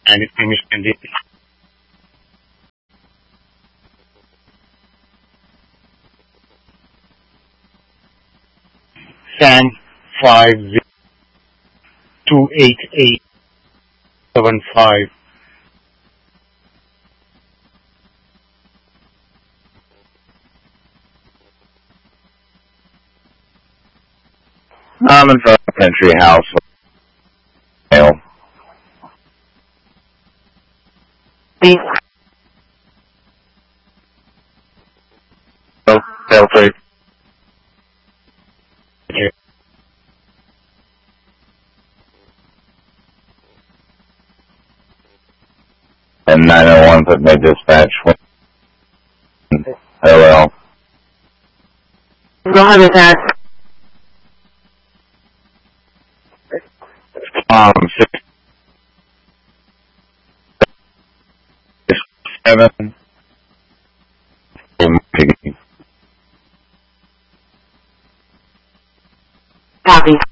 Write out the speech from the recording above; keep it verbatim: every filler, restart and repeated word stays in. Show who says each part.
Speaker 1: anything is indeed. Sam five zero two eight eight seven five.
Speaker 2: I'm in front of a country house. Mail. Oh, feel free. And nine oh one put me dispatch. Hello.
Speaker 3: Go ahead with that.
Speaker 2: Um, six, seven.
Speaker 3: Copy.